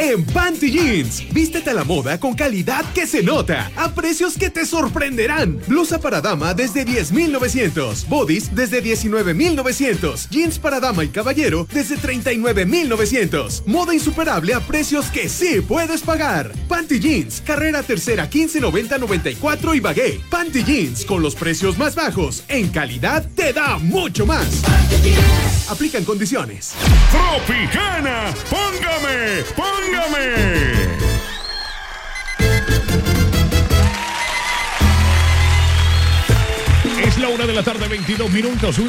en Panty Jeans. Vístete a la moda con calidad que se nota, a precios que te sorprenderán. Blusa para dama desde 10,900, bodies desde 19,900, jeans para dama y caballero desde 39,900. Moda insuperable a precios que sí puedes pagar. Panty Jeans, carrera tercera 1590-94 y Bagué. Panty Jeans, con los precios más bajos, en calidad te da mucho más. Aplican condiciones. Tropicana, póngame. Es la 1:22 PM,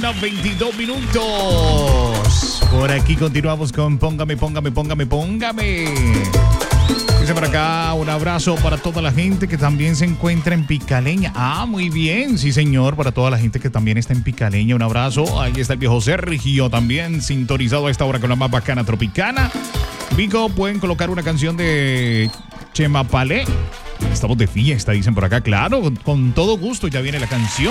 1:22 PM. Por aquí continuamos con Póngame. Dice por acá, un abrazo para toda la gente que también se encuentra en Picaleña. Ah, muy bien, sí señor, para toda la gente que también está en Picaleña, un abrazo. Ahí está el viejo Sergio también sintonizado a esta hora con la más bacana Tropicana. Vico, pueden colocar una canción de Chema Palé. Estamos de fiesta, dicen por acá. Claro, con todo gusto, ya viene la canción.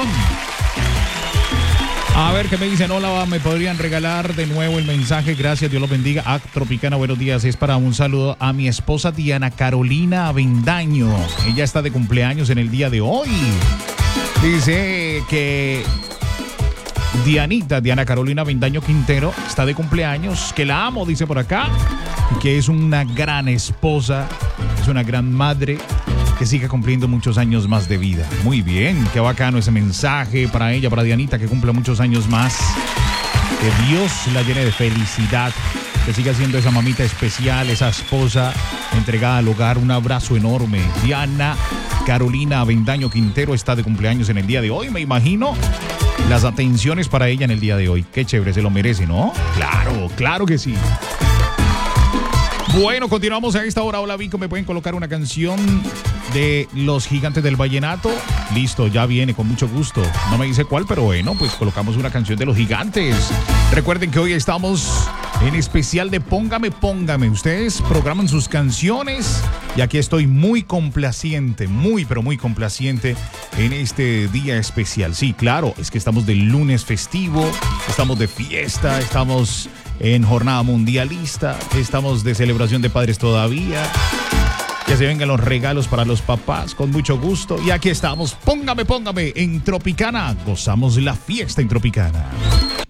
A ver qué me dicen. Hola, me podrían regalar de nuevo el mensaje. Gracias, Dios los bendiga. Tropicana, buenos días. Es para un saludo a mi esposa Diana Carolina Avendaño. Ella está de cumpleaños en el día de hoy. Dice que Diana Carolina Avendaño Quintero está de cumpleaños. Que la amo, dice por acá. Que es una gran esposa, es una gran madre. Que siga cumpliendo muchos años más de vida. Muy bien, qué bacano ese mensaje para ella, para Dianita, que cumpla muchos años más. Que Dios la llene de felicidad. Que siga siendo esa mamita especial, esa esposa entregada al hogar. Un abrazo enorme. Diana Carolina Avendaño Quintero está de cumpleaños en el día de hoy. Me imagino las atenciones para ella en el día de hoy. Qué chévere, se lo merece, ¿no? Claro que sí. Bueno, continuamos a esta hora. Hola, Vico, ¿me pueden colocar una canción de Los Gigantes del Vallenato? Listo, ya viene, con mucho gusto. No me dice cuál, pero bueno, pues colocamos una canción de Los Gigantes. Recuerden que hoy estamos en especial de Póngame. Ustedes programan sus canciones y aquí estoy muy complaciente, pero muy complaciente en este día especial. Sí, claro, es que estamos de lunes festivo, estamos de fiesta, estamos en jornada mundialista, estamos de celebración de padres todavía. Que se vengan los regalos para los papás, con mucho gusto. Y aquí estamos, póngame en Tropicana. Gozamos la fiesta en Tropicana.